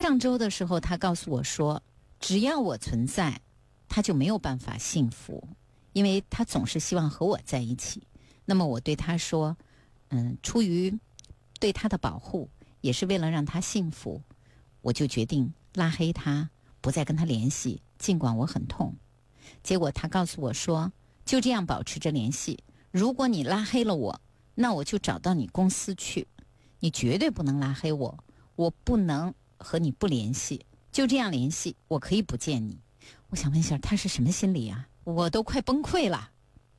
上周的时候，他告诉我说，只要我存在，他就没有办法幸福，因为他总是希望和我在一起。那么我对他说，出于对他的保护，也是为了让他幸福，我就决定拉黑他，不再跟他联系，尽管我很痛。结果他告诉我说，就这样保持着联系，如果你拉黑了我，那我就找到你公司去，你绝对不能拉黑我，我不能和你不联系，就这样联系，我可以不见你。我想问一下，他是什么心理啊？我都快崩溃了。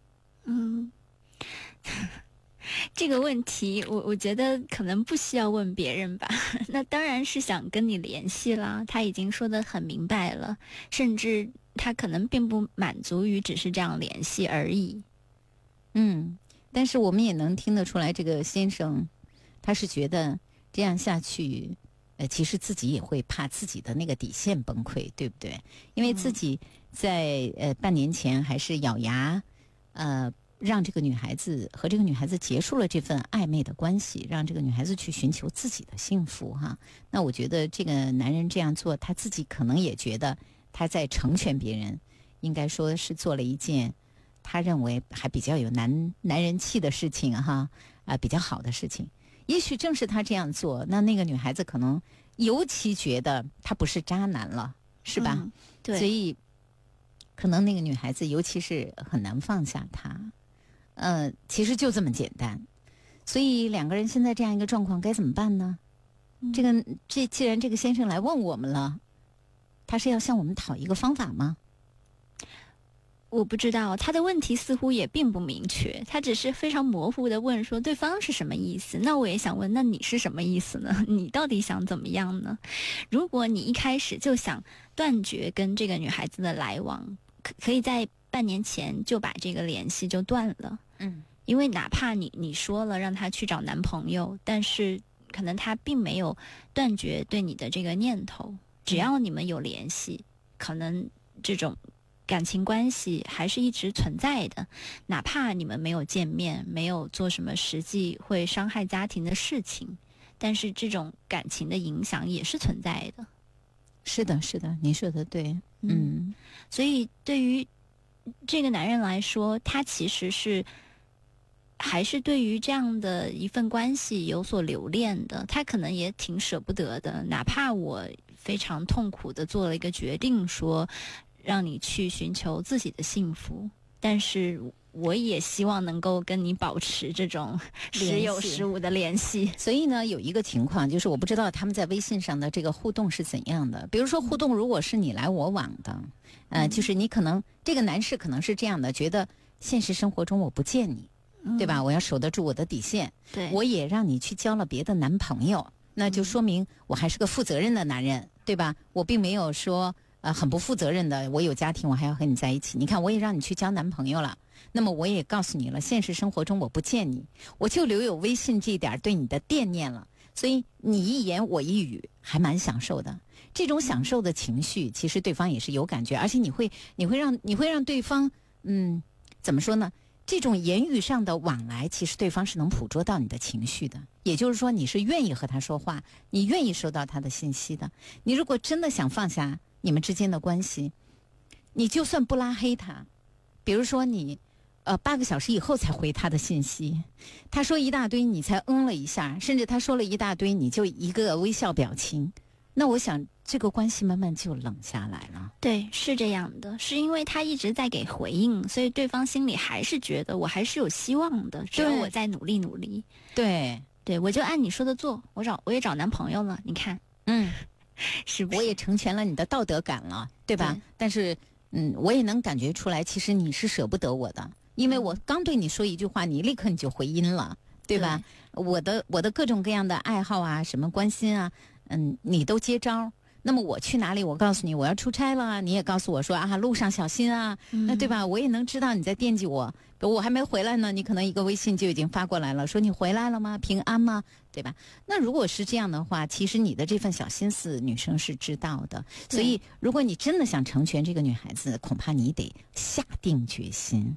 这个问题我觉得可能不需要问别人吧。那当然是想跟你联系啦，他已经说得很明白了，甚至他可能并不满足于只是这样联系而已。 但是我们也能听得出来，这个先生他是觉得这样下去其实自己也会怕自己的那个底线崩溃，对不对？因为自己在半年前还是咬牙让这个女孩子和这个女孩子结束了这份暧昧的关系，让这个女孩子去寻求自己的幸福哈。那我觉得这个男人这样做，他自己可能也觉得他在成全别人，应该说是做了一件他认为还比较有男人气的事情哈，比较好的事情。也许正是他这样做，那个女孩子可能尤其觉得他不是渣男了，是吧？ 对。 所以可能那个女孩子尤其是很难放下他。其实就这么简单。所以两个人现在这样一个状况该怎么办呢？既然这个先生来问我们了，他是要向我们讨一个方法吗？ 我不知道，他的问题似乎也并不明确，他只是非常模糊的问说对方是什么意思。那我也想问，那你是什么意思呢？你到底想怎么样呢？如果你一开始就想断绝跟这个女孩子的来往，可以在半年前就把这个联系就断了。因为哪怕你说了让她去找男朋友，但是可能她并没有断绝对你的这个念头，只要你们有联系，可能这种感情关系还是一直存在的，哪怕你们没有见面，没有做什么实际会伤害家庭的事情，但是这种感情的影响也是存在的。 是的，是的，你说的对。 所以对于这个男人来说，他其实是还是对于这样的一份关系有所留恋的，他可能也挺舍不得的，哪怕我非常痛苦的做了一个决定，说让你去寻求自己的幸福，但是我也希望能够跟你保持这种时有时无的联系。 所以呢，有一个情况就是我不知道他们在微信上的这个互动是怎样的。比如说互动如果是你来我往的，就是你可能这个男士可能是这样的，觉得现实生活中我不见你，对吧？我要守得住我的底线， 对， 我也让你去交了别的男朋友，那就说明我还是个负责任的男人，对吧？我并没有说很不负责任的，我有家庭我还要和你在一起。你看我也让你去交男朋友了，那么我也告诉你了，现实生活中我不见你，我就留有微信这一点对你的惦念了，所以你一言我一语还蛮享受的。这种享受的情绪其实对方也是有感觉，而且你会让对方怎么说呢，这种言语上的往来其实对方是能捕捉到你的情绪的，也就是说你是愿意和他说话，你愿意收到他的信息的。你如果真的想放下你们之间的关系，你就算不拉黑他，比如说你8个小时以后才回他的信息，他说一大堆你才了一下，甚至他说了一大堆你就一个微笑表情，那我想这个关系慢慢就冷下来了。 对，是这样的，是因为他一直在给回应，所以对方心里还是觉得我还是有希望的，只要我再努力努力。 对， 我就按你说的做，我也找男朋友了，你看是不是？ 我也成全了你的道德感了，对吧？对，但是我也能感觉出来，其实你是舍不得我的，因为我刚对你说一句话，你立刻你就回音了，对吧？我的各种各样的爱好啊，什么关心啊，你都接招。那么我去哪里，我告诉你我要出差了，你也告诉我说路上小心啊，那对吧？我也能知道你在惦记我，比如我还没回来呢，你可能一个微信就已经发过来了，说你回来了吗？平安吗？对吧？那如果是这样的话，其实你的这份小心思女生是知道的，所以如果你真的想成全这个女孩子，恐怕你得下定决心。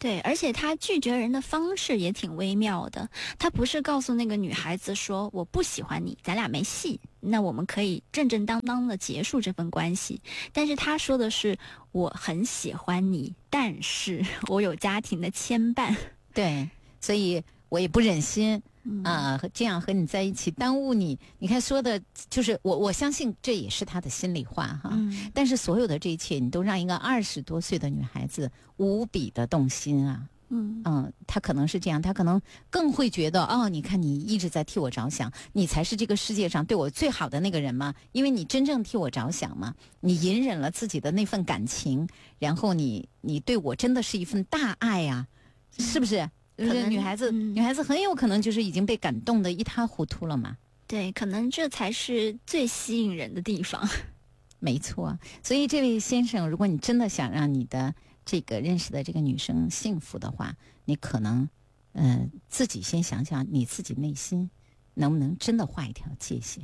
对，而且他拒绝人的方式也挺微妙的。他不是告诉那个女孩子说我不喜欢你，咱俩没戏，那我们可以正正当当的结束这份关系。但是他说的是我很喜欢你，但是我有家庭的牵绊。 对，所以我也不忍心这样和你在一起耽误你。你看说的就是我相信这也是他的心里话哈。但是所有的这一切，你都让一个20多岁的女孩子无比的动心啊。她可能是这样，她可能更会觉得你看你一直在替我着想，你才是这个世界上对我最好的那个人嘛，因为你真正替我着想嘛，你隐忍了自己的那份感情，然后你对我真的是一份大爱啊，是不是？女孩子很有可能就是已经被感动得一塌糊涂了嘛。 对，可能这才是最吸引人的地方。 没错，所以这位先生，如果你真的想让你的这个认识的这个女生幸福的话，你可能自己先想想你自己内心能不能真的画一条界限。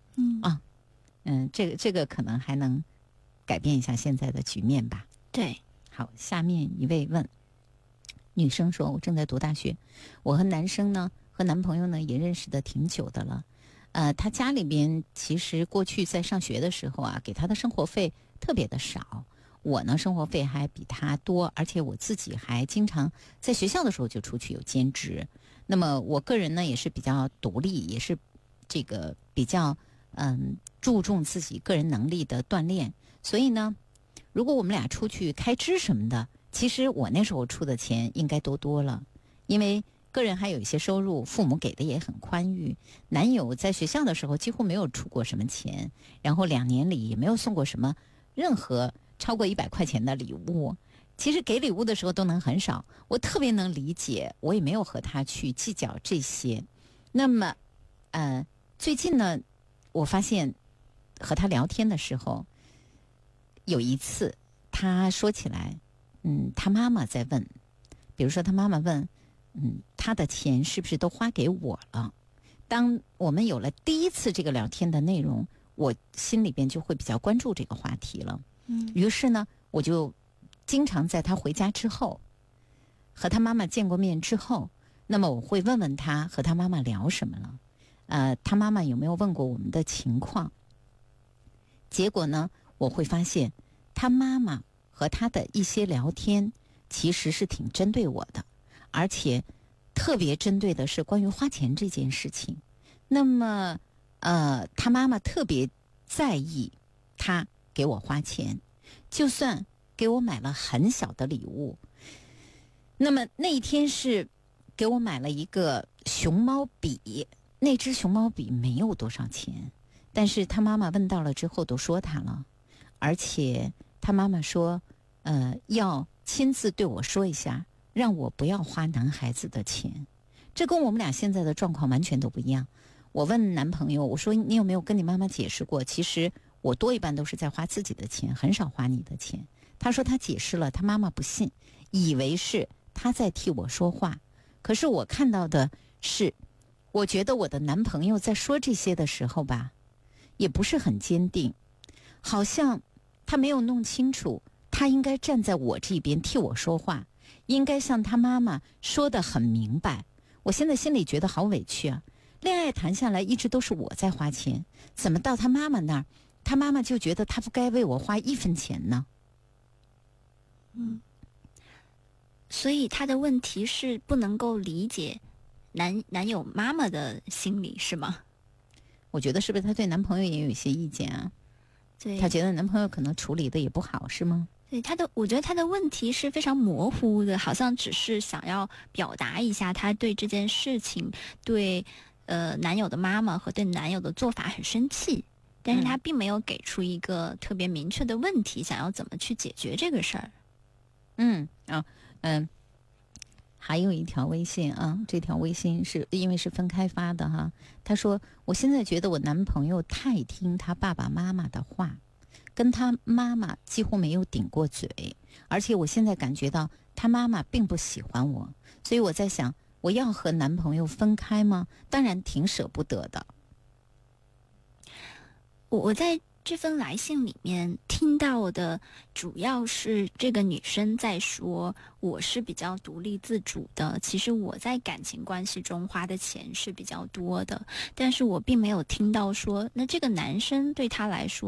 这个可能还能改变一下现在的局面吧。 对， 好，下面一位问。女生说，我正在读大学，我和男朋友呢也认识的挺久的了。他家里边其实过去在上学的时候啊，给他的生活费特别的少。我呢生活费还比他多，而且我自己还经常在学校的时候就出去有兼职。那么我个人呢也是比较独立，也是这个比较注重自己个人能力的锻炼。所以呢，如果我们俩出去开支什么的，其实我那时候出的钱应该多了，因为个人还有一些收入，父母给的也很宽裕。男友在学校的时候几乎没有出过什么钱，然后2年里也没有送过什么任何超过100块钱的礼物。其实给礼物的时候都能很少，我特别能理解，我也没有和他去计较这些。那么最近呢，我发现和他聊天的时候，有一次他说起来他妈妈在问，比如说他妈妈问他的钱是不是都花给我了。当我们有了第一次这个聊天的内容，我心里边就会比较关注这个话题了。于是呢，我就经常在他回家之后，和他妈妈见过面之后，那么我会问问他和他妈妈聊什么了，他妈妈有没有问过我们的情况。结果呢，我会发现他妈妈和他的一些聊天其实是挺针对我的，而且特别针对的是关于花钱这件事情。那么他妈妈特别在意他给我花钱，就算给我买了很小的礼物。那么那一天是给我买了一个熊猫笔，那只熊猫笔没有多少钱，但是他妈妈问到了之后都说他了，而且他妈妈说要亲自对我说一下，让我不要花男孩子的钱。这跟我们俩现在的状况完全都不一样。我问男朋友，我说你有没有跟你妈妈解释过，其实我多一半都是在花自己的钱，很少花你的钱。他说他解释了，他妈妈不信，以为是他在替我说话。可是我看到的是，我觉得我的男朋友在说这些的时候吧，也不是很坚定，好像他没有弄清楚他应该站在我这边替我说话，应该像他妈妈说得很明白。我现在心里觉得好委屈啊，恋爱谈下来一直都是我在花钱，怎么到他妈妈那儿，他妈妈就觉得他不该为我花1分钱呢？ 所以他的问题是不能够理解男友妈妈的心理，是吗？ 我觉得是不是他对男朋友也有一些意见啊？ 对， 他觉得男朋友可能处理的也不好，是吗？ 对，我觉得他的问题是非常模糊的，好像只是想要表达一下他对这件事情，对男友的妈妈和对男友的做法很生气，但是他并没有给出一个特别明确的问题，想要怎么去解决这个事儿。 还有一条微信啊，这条微信是因为是分开发的哈。他说，我现在觉得我男朋友太听他爸爸妈妈的话，跟他妈妈几乎没有顶过嘴，而且我现在感觉到他妈妈并不喜欢我，所以我在想，我要和男朋友分开吗？当然挺舍不得的。 我在这封来信里面听到的主要是这个女生在说，我是比较独立自主的，其实我在感情关系中花的钱是比较多的，但是我并没有听到说，那这个男生对她来说